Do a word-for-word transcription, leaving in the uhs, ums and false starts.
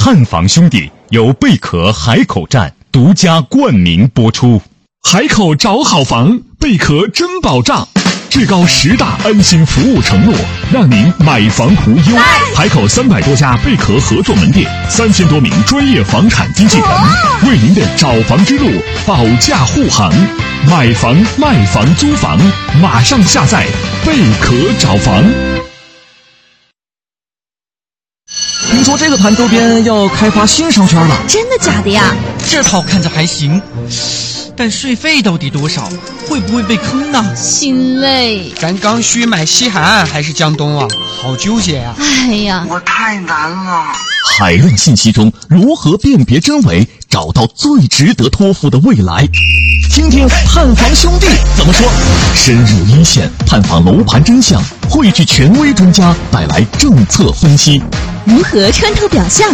探房兄弟由贝壳海口站独家冠名播出。 海口找好房，贝壳真保障，至高十大安心服务承诺，让您买房无忧。海口三百多家贝壳合作门店，三千多名专业房产经纪人，为您的找房之路保驾护航。买房、卖房、租房，马上下载贝壳找房。 听说这个盘周边要开发新商圈了， 真的假的呀？ 这套看着还行，但税费到底多少？会不会被坑呢？ 心累。 咱刚需买西海岸还是江东啊？好纠结呀、啊！ 哎呀， 我太难了。 海量信息中如何辨别真伪，找到最值得托付的未来？听听探房兄弟怎么说。深入一线，探访楼盘真相，汇聚权威专家，带来政策分析。 如何穿透表象，